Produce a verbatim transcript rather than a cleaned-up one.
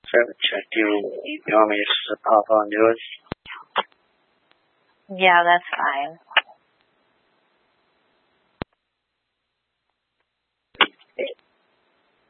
Seven check. Do you, you want me to just pop on do it? Yeah, that's fine.